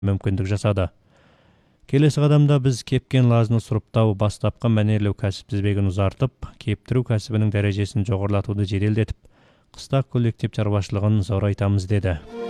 мүмкіндік жасады. Келесі қадамда біз кепкен лазны сұрыптау, бастапқы мәнерлеу кәсіп тізбегін ұзартып, кептіру кәсібінің дәрежесін жоғарылатуды жеделдетіп, қыста коллектив шаруашылығын зорайтамыз деді.